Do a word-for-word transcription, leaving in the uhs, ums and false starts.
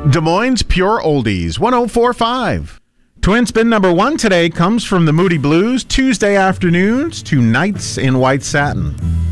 Des Moines Pure Oldies, one oh four point five. Twin spin number one today comes from the Moody Blues, Tuesday Afternoons to Nights in White Satin.